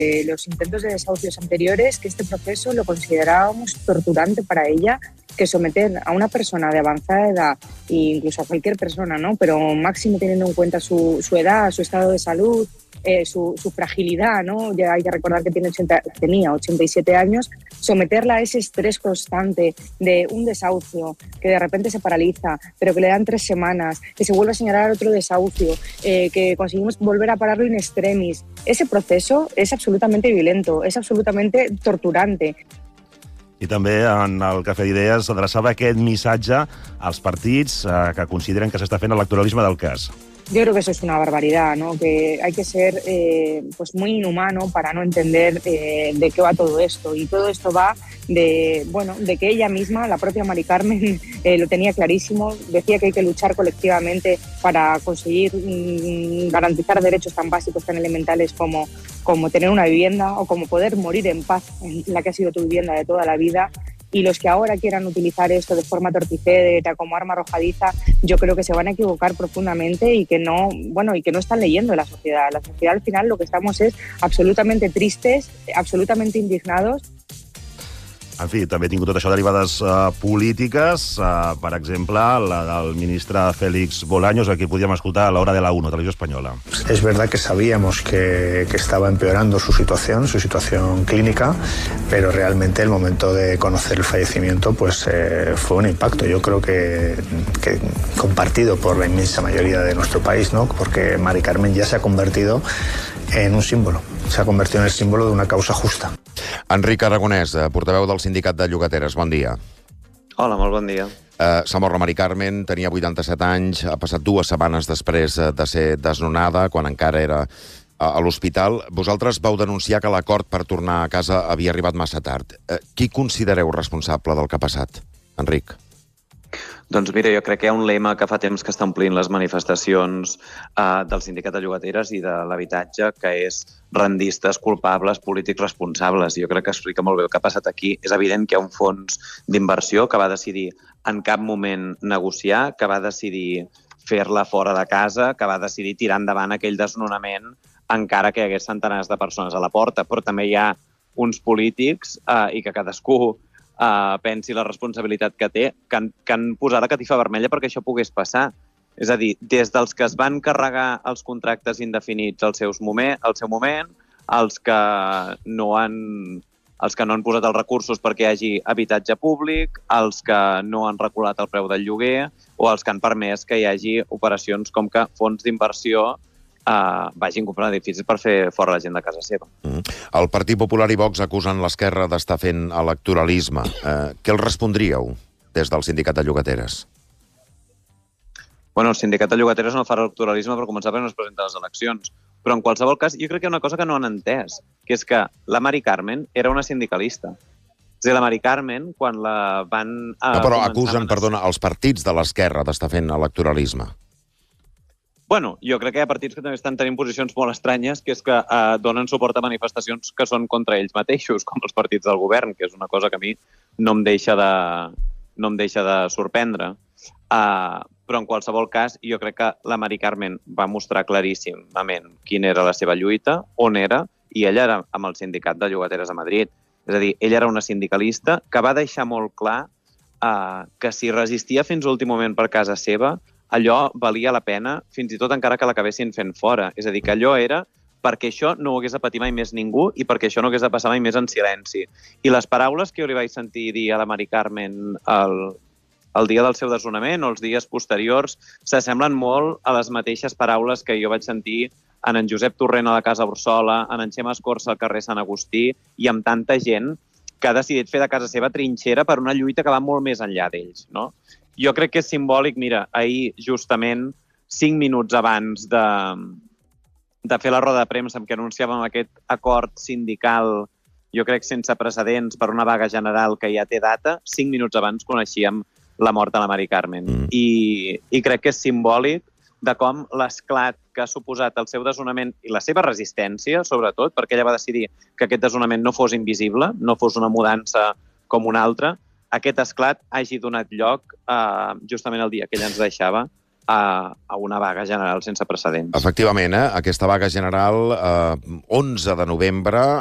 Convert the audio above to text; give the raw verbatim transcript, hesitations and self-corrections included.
eh, los intentos de desahucios anteriores, que este proceso lo considerábamos torturante para ella, que someter a una persona de avanzada edad, e incluso a cualquier persona, ¿no? Pero máximo teniendo en cuenta su, su edad, su estado de salud, eh, su, su fragilidad, ¿no? Ya hay que recordar que tiene ochenta, tenía ochenta y siete años, someterla a ese estrés constante de un desahucio, que de repente se paraliza, pero que le dan tres semanas, que se vuelve a señalar otro desahucio, eh, que conseguimos volver a pararlo in extremis. Ese proceso es absolutamente violento, es absolutamente torturante. I també en el Cafè d'Idees s'adreçava aquest missatge als partits eh, que consideren que s'està fent electoralisme del cas. Yo creo que eso es una barbaridad, ¿no? Que hay que ser eh, pues muy inhumano para no entender eh, de qué va todo esto. Y todo esto va de, bueno, de que ella misma, la propia Mari Carmen, eh, lo tenía clarísimo. Decía que hay que luchar colectivamente para conseguir mm, garantizar derechos tan básicos, tan elementales como, como tener una vivienda o como poder morir en paz en la que ha sido tu vivienda de toda la vida. Y los que ahora quieran utilizar esto de forma torticera, como arma arrojadiza, yo creo que se van a equivocar profundamente y que no, bueno, y que no están leyendo la sociedad. La sociedad al final lo que estamos es absolutamente tristes, absolutamente indignados. En fi, també ha tingut tot això derivades uh, polítiques, uh, per exemple, la del ministre Félix Bolaños, a qui podíem escoltar a l'hora de la uno, Televisió Espanyola. Es verdad que sabíamos que, que estaba empeorando su situación, su situación clínica, pero realmente el momento de conocer el fallecimiento pues eh, fue un impacto, yo creo que, que compartido por la inmensa mayoría de nuestro país, ¿no? Porque Mari Carmen ya se ha convertido en un símbolo, se ha convertido en el símbolo de una causa justa. Enric Aragonès, portaveu del Sindicat de Llogateres, bon dia. Hola, molt bon dia. Uh, S'ha mort la Mari Carmen, tenia vuitanta-set anys, ha passat dues setmanes després de ser desnonada, quan encara era a l'hospital. Vosaltres vau denunciar que l'acord per tornar a casa havia arribat massa tard. Uh, qui considereu responsable del que ha passat, Enric? Doncs mira, jo crec que hi ha un lema que fa temps que està omplint les manifestacions eh, del Sindicat de Llogateres i de l'habitatge, que és rendistes, culpables, polítics responsables. Jo crec que explica molt bé el que ha passat aquí. És evident que hi ha un fons d'inversió que va decidir en cap moment negociar, que va decidir fer-la fora de casa, que va decidir tirar endavant aquell desnonament encara que hi hagués centenars de persones a la porta. Però també hi ha uns polítics eh, i que cadascú Uh, pensi la responsabilitat que té, que han, que han posat la catifa vermella perquè això pogués passar. És a dir, des dels que es van carregar els contractes indefinits al, seus moment, al seu moment, els que, no han, els que no han posat els recursos perquè hi hagi habitatge públic, els que no han reculat el preu del lloguer o els que han permès que hi hagi operacions com que fons d'inversió Uh, vagin comprant edificis per fer fora la gent de casa seva. Mm. El Partit Popular i Vox acusen l'esquerra d'estar fent electoralisme. Uh, què els respondríeu des del Sindicat de Llogateres? Bueno, el Sindicat de Llogateres no fa electoralisme per començar perquè no es presenta a les eleccions. Però en qualsevol cas, jo crec que hi ha una cosa que no han entès, que és que la Mari Carmen era una sindicalista. És a dir, la Mari Carmen, quan la van... Uh, no, però acusen, perdona, els partits de l'esquerra d'estar fent electoralisme. Bueno, jo crec que hi ha partits que també estan tenint posicions molt estranyes, que és que eh, donen suport a manifestacions que són contra ells mateixos, com els partits del govern, que és una cosa que a mi no em deixa de, no em deixa de sorprendre. Uh, però en qualsevol cas, jo crec que la Mari Carmen va mostrar claríssimament quina era la seva lluita, on era, i ella era amb el Sindicat de Llogateres a Madrid. És a dir, ella era una sindicalista que va deixar molt clar uh, que si resistia fins a l'últim moment per casa seva, allò valia la pena, fins i tot encara que l'acabessin fent fora. És a dir, que allò era perquè això no ho hagués de patir mai més ningú i perquè això no hagués de passar mai més en silenci. I les paraules que jo li vaig sentir dir a la Mari Carmen el, el dia del seu desnonament o els dies posteriors s'assemblen molt a les mateixes paraules que jo vaig sentir en en Josep Torrent a la Casa Orsola, en en Xema Escorça al carrer Sant Agustí i amb tanta gent que ha decidit fer de casa seva trinxera per una lluita que va molt més enllà d'ells, no? Jo crec que és simbòlic, mira, ahir justament cinc minuts abans de, de fer la roda de premsa en què anunciàvem aquest acord sindical, jo crec sense precedents per una vaga general que ja té data, cinc minuts abans coneixíem la mort de la Mari Carmen. Mm. I, I crec que és simbòlic de com l'esclat que ha suposat el seu desnonament i la seva resistència, sobretot, perquè ella va decidir que aquest desnonament no fos invisible, no fos una mudança com una altra, aquest esclat hagi donat lloc, eh, justament el dia que ella ens deixava, a, a una vaga general sense precedents. Efectivament, eh? Aquesta vaga general, eh, onze de novembre,